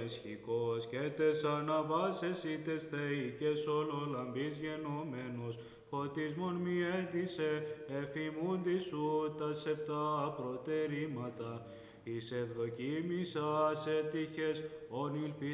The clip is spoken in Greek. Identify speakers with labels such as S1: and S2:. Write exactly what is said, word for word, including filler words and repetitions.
S1: εμεσχικός και τες αναβάσες ή τες θεϊκές ολολαμπής γενόμενος, φωτισμόν μη έτησε, εφημούντι σου τα σεπτά προτερήματα, εις ευδοκίμησας έτυχες, όν